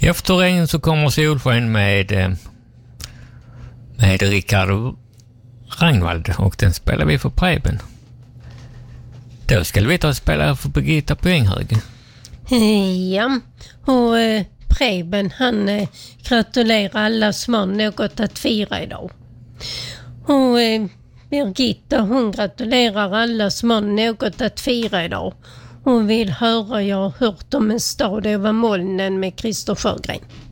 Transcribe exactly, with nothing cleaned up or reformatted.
Efter regn så kommer solsken med, med Rickard Ragnvald och den spelar vi för Preben. Då ska vi ta och spela för Birgitta Poänghög. Ja, och eh, Preben han eh, gratulerar alla som har något att fira idag. Och eh, Birgitta hon gratulerar alla som har något att fira idag. Hon vill höra jag har hört om en stad över molnen med Christer Sjögren.